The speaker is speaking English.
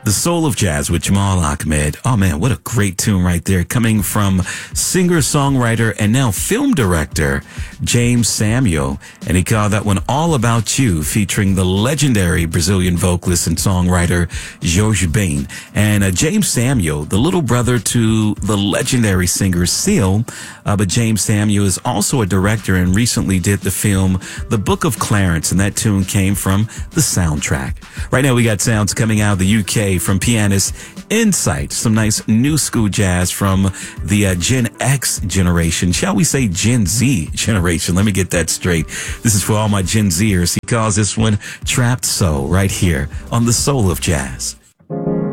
The Soul of Jazz with Jamal Ahmed. Oh man, what a great tune right there. Coming from singer-songwriter and now film director James Samuel. And he called that one All About You, featuring the legendary Brazilian vocalist and songwriter Jorge Ben. And James Samuel, the little brother to the legendary singer Seal. But James Samuel is also a director and recently did the film The Book of Clarence. And that tune came from the soundtrack. Right now we got sounds coming out of the UK from pianist Insight, some nice new school jazz from the Gen X generation, shall we say Gen Z generation. Let me get that straight. This is for all my Gen Zers. He calls this one Trapped Soul right here on The Soul of Jazz.